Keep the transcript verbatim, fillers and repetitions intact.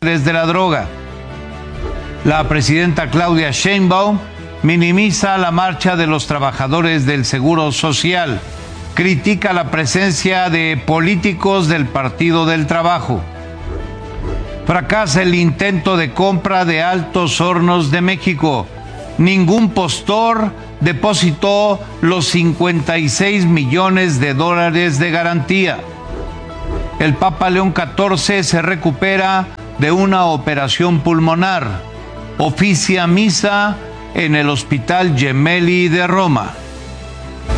cárteles de la droga. La presidenta Claudia Sheinbaum minimiza la marcha de los trabajadores del Seguro Social, critica la presencia de políticos del Partido del Trabajo. Fracasa el intento de compra de Altos Hornos de México. Ningún postor depositó los cincuenta y seis millones de dólares de garantía. El Papa León catorce se recupera de una operación pulmonar. Oficia misa en el Hospital Gemelli de Roma.